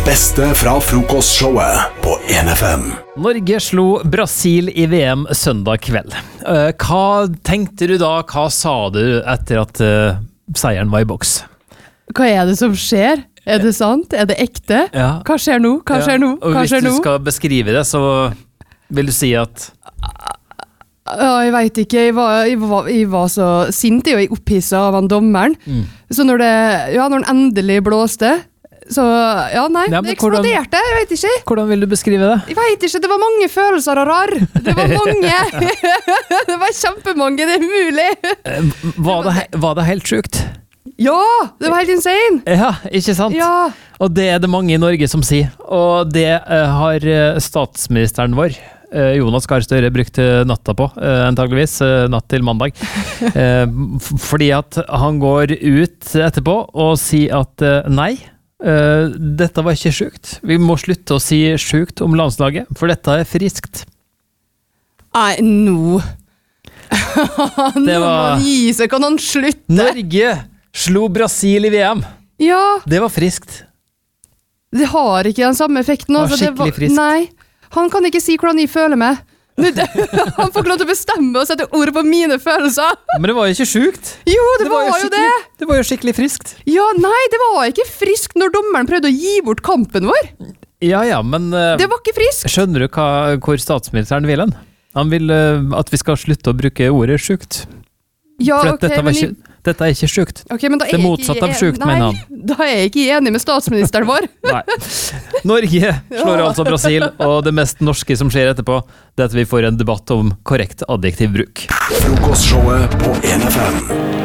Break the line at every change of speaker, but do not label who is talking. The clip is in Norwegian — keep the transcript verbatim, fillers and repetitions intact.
Det beste fra frokostshowet på en F M.
Norge slo Brasil i V M søndag kveld. Eh, Hva tenkte du da? Hva sa du etter at eh, seieren var i boks?
Hva er det som skjer? Er det sant? Er det ekte?
Ja.
Hva skjer nå? Hva skjer nå?
Og
Hva
hvis
skjer
du
nå?
skal beskrive det, så vil du si at
Ja, jeg vet ikke. Jeg var, jeg var, jeg var så sint og jeg opphisset av han dommeren.
Mm.
Så når det, ja, når han endelig blåste, så, ja, nei,
Ja, men
det eksploderte, jeg vet ikke.
Hvordan vil du beskrive det?
Jeg vet ikke, det var mange følelser og rar. Det var mange. Det var kjempemange, det er mulig.
Eh, Var det, he- var det helt sjukt?
Ja, det var helt insane.
Ja, ikke sant?
Ja,
Og det er det mange i Norge som sier. Og det eh, har eh, statsministeren vår, eh, Jonas Gahr Støre, brukt eh, natta på, eh, antageligvis, eh, natt til mandag. Eh, f- fordi at han går ut etterpå og sier at eh, nei, eh, dette var ikke sjukt. Vi må slutte å si sjukt om landslaget, for dette er friskt.
nei, nå. Nå må
var-
han gi seg, kan han slutte?
Norge slo Brasil i V M.
Ja,
Det var friskt.
det har ikke den samme effekten.
Det var
altså,
skikkelig friskt.
Nei, han kan ikke si hvordan jeg føler meg. Det- det- Han får ikke lov til å bestemme og sette ord på mine følelser.
Men det var jo ikke sjukt.
Jo, det, var, jo det.
skikkelig- Det var jo skikkelig friskt.
Ja, nei, det var ikke friskt når dommeren prøvde å gi bort kampen vår.
Ja, ja, men eh,
Det var ikke friskt.
skjønner du hva, hvor statsministeren vil hen? Han vil eh, at vi skal slutte å bruke ordet sjukt.
Ja,
For at
ok,
dette, var
men
ikke, dette er ikke sjukt.
jeg- ok, men da er
det
jeg ikke
motsatte av
en-
sjukt,
nei,
mener han.
Da er jeg ikke enig med statsministeren vår.
Nei. Norge slår
Ja.
altså Brasil, og det mest norske som skjer etterpå, det er at vi får en debatt om korrekt adjektivbruk.
Frokostshowet på en F M.